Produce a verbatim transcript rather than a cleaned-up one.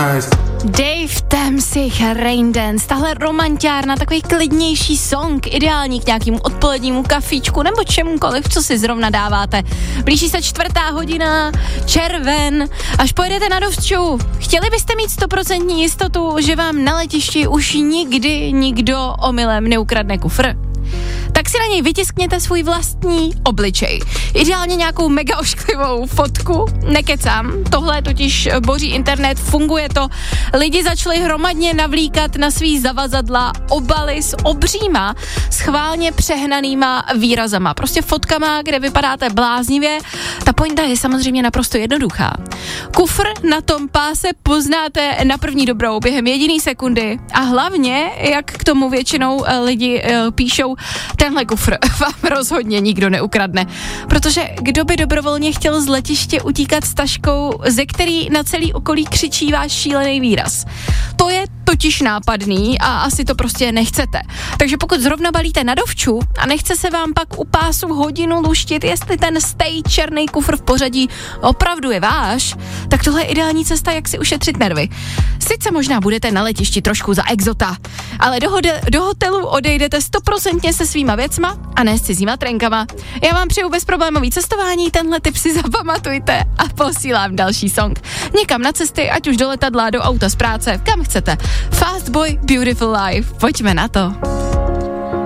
Dave Temsich, Rain Dance, tahle romantiárna, takový klidnější song, ideální k nějakému odpolednímu kafíčku nebo čemukoliv, co si zrovna dáváte. Blíží se čtvrtá hodina, červen, až pojedete na dovču. Chtěli byste mít stoprocentní jistotu, že vám na letišti už nikdy nikdo omylem neukradne kufr? Tak si na něj vytiskněte svůj vlastní obličej. Ideálně nějakou mega ošklivou fotku, nekecám, tohle totiž boří internet, funguje to. Lidi začali hromadně navlíkat na svý zavazadla obaly s obříma, schválně přehnanýma výrazama. Prostě fotkama, kde vypadáte bláznivě. Ta pointa je samozřejmě naprosto jednoduchá. Kufr na tom páse poznáte na první dobrou během jediný sekundy a hlavně, jak k tomu většinou lidi uh, píšou, tenhle kufr vám rozhodně nikdo neukradne, protože kdo by dobrovolně chtěl z letiště utíkat s taškou, ze který na celý okolí křičí váš šílený výraz. To je totiž nápadný a asi to prostě nechcete. Takže pokud zrovna balíte na dovču a nechce se vám pak u pásu hodinu luštit, jestli ten stej černý kufr v pořadí opravdu je váš, tak tohle je ideální cesta, jak si ušetřit nervy. Sice možná budete na letišti trošku za exota, ale do, hode, do hotelu odejdete stoprocentně se svýma věcma a ne s cizíma trenkama. Já vám přeju bezproblémový cestování, tenhle tip si zapamatujte a posílám další song. Někam na cesty, ať už do letadla, do auta z práce, kam chcete. Fast Boy, Beautiful Life, pojďme na to.